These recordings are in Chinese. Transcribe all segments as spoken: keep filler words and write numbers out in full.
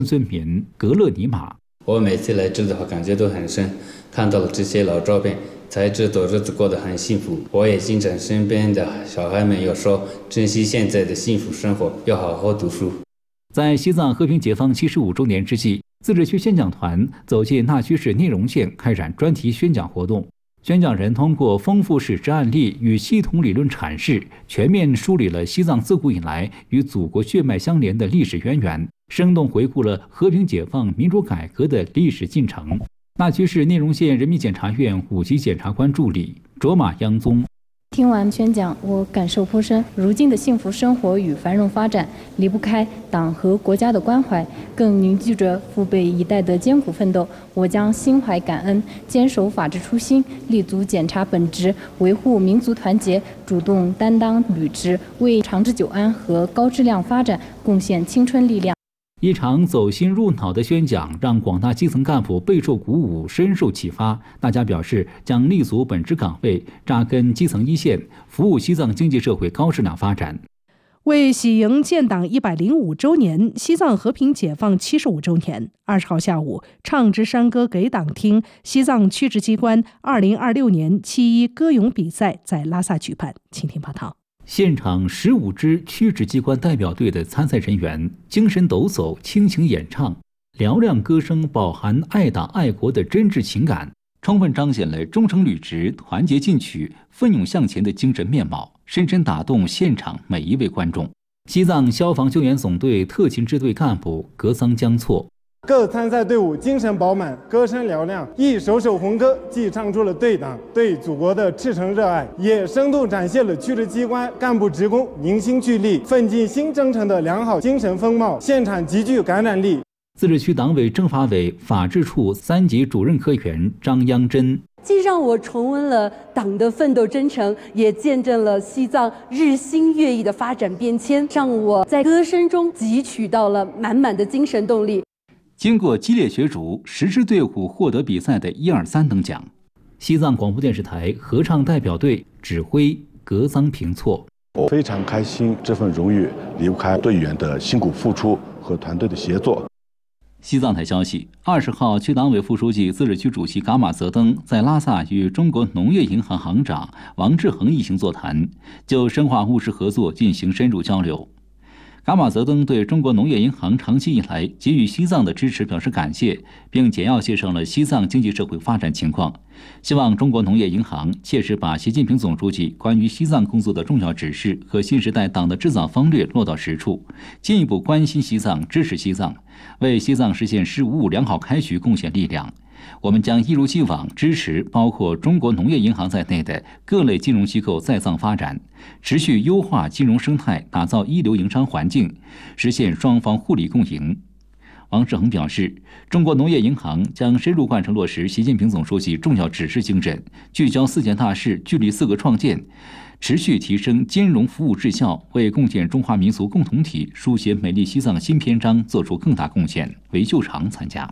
村民格勒尼玛。 我每次来这的话，感觉都很深，看到了这些老照片，才知道日子过得很幸福。我也经常身边的小孩们要说，珍惜现在的幸福生活，要好好读书。 在西藏和平解放七十五周年之际，自治区宣讲团走进纳曲市内容县，开展专题宣讲活动。宣讲人通过丰富史实案例与系统理论阐释，全面梳理了西藏自古以来与祖国血脉相连的历史渊源，生动回顾了和平解放、民主改革的历史进程。纳曲市内容县人民检察院五级检察官助理卓玛央宗。 听完宣讲，我感受颇深。如今的幸福生活与繁荣发展，离不开党和国家的关怀，更凝聚着父辈一代的艰苦奋斗。我将心怀感恩，坚守法治初心，立足检察本职，维护民族团结，主动担当履职，为长治久安和高质量发展贡献青春力量。 一场走心入脑的宣讲，让广大基层干部备受鼓舞，深受启发。大家表示将立足本职岗位，扎根基层一线，服务西藏经济社会高质量发展。 为喜迎建党一百零五周年、西藏和平解放七十五周年，二十号下午，唱支山歌给党听西藏区直机关二零二六年七一歌咏比赛在拉萨举办。请听报道。 现场十五支区直机关代表队的参赛人员精神抖擞，倾情演唱，嘹亮歌声饱含爱党爱国的真挚情感，充分彰显了忠诚履职、团结进取、奋勇向前的精神面貌，深深打动现场每一位观众。西藏消防救援总队特勤支队干部格桑江措。 各参赛队伍精神饱满，歌声嘹亮，一首首红歌既唱出了对党对祖国的赤诚热爱，也生动展现了区直机关干部职工凝心聚力、奋进新征程的良好精神风貌，现场极具感染力。 自治区党委政法委法制处三级主任科员张央珍。 既让我重温了党的奋斗征程，也见证了西藏日新月异的发展变迁，让我在歌声中汲取到了满满的精神动力。 经过激烈角逐，十支队伍获得比赛的一二三等奖。西藏广播电视台合唱代表队指挥格桑平措。 我非常开心，这份荣誉离不开队员的辛苦付出和团队的协作。 西藏台消息，二十号，区党委副书记、自治区主席噶玛泽登在拉萨与中国农业银行行长王志恒一行座谈，就深化务实合作进行深入交流。噶玛泽登对中国农业银行长期以来给予西藏的支持表示感谢，并简要介绍了西藏经济社会发展情况，希望中国农业银行切实把习近平总书记关于西藏工作的重要指示和新时代党的治党方略落到实处，进一步关心西藏、支持西藏，为西藏实现“十五五”良好开局贡献力量。我们将一如既往支持包括中国农业银行在内的各类金融机构在藏发展，持续优化金融生态，打造一流营商环境，实现双方互利共赢。王志恒表示，中国农业银行将深入贯彻落实习近平总书记重要指示精神，聚焦四件大事，聚力四个创建，持续提升金融服务质效，为共建中华民族共同体、书写美丽西藏新篇章做出更大贡献。韦秀长参加。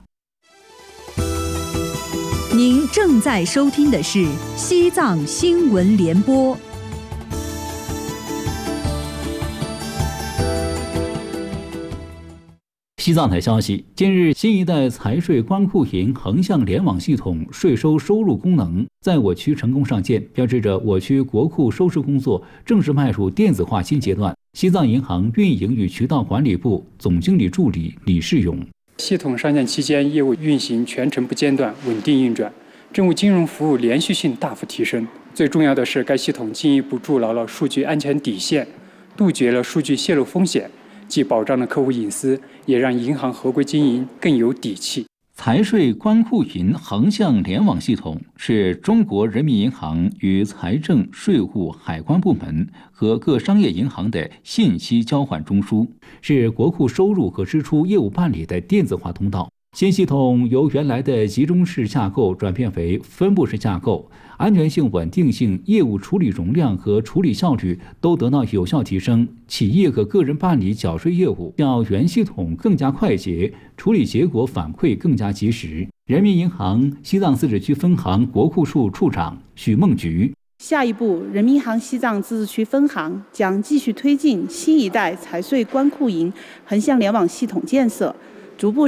您正在收听的是西藏新闻联播。 西藏台消息，近日，新一代财税关库银横向联网系统税收收入功能在我区成功上线，标志着我区国库收支工作正式迈入电子化新阶段。西藏银行运营与渠道管理部总经理助理李世勇。 系统上线期间，业务运行全程不间断，稳定运转，政务金融服务连续性大幅提升。最重要的是，该系统进一步筑牢了数据安全底线，杜绝了数据泄露风险，既保障了客户隐私，也让银行合规经营更有底气。 财税关库银横向联网系统是中国人民银行与财政、税务、海关部门和各商业银行的信息交换中枢，是国库收入和支出业务办理的电子化通道。新系统由原来的集中式架构转变为分布式架构，安全性、稳定性、业务处理容量和处理效率都得到有效提升。企业和个人办理缴税业务较原系统更加快捷，处理结果反馈更加及时。人民银行西藏自治区分行国库处处长许梦菊。 下一步，人民银行西藏自治区分行将继续推进新一代财税关库银横向联网系统建设， 逐步